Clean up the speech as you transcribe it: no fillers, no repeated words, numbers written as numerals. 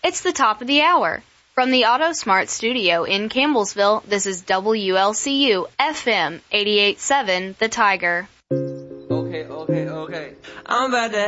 It's the top of the hour. From the AutoSmart studio in Campbellsville, this is WLCU FM 88.7 The Tiger. Okay. I'm about to